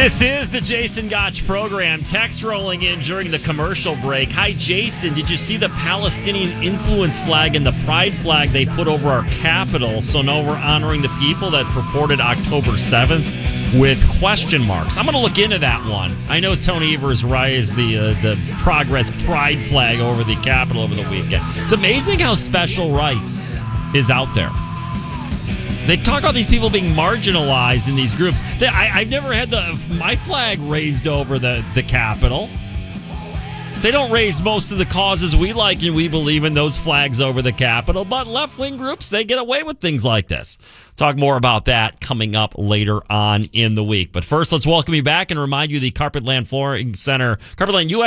This is the Jason Gotch program. Text rolling in during the commercial break. Hi, Jason. Did you see the Palestinian influence flag and the pride flag they put over our capital? So now we're honoring the people that purported October 7th with question marks. I'm going to look into that one. I know Tony Evers raised the Progress pride flag over the Capitol over the weekend. It's amazing how special rights is out there. They talk about these people being marginalized in these groups. I've never had my flag raised over the Capitol. They don't raise most of the causes we like and we believe in, those flags over the Capitol. But left-wing groups, they get away with things like this. Talk more about that coming up later on in the week. But first, let's welcome you back and remind you the Carpetland Flooring Center, Carpetland U.S.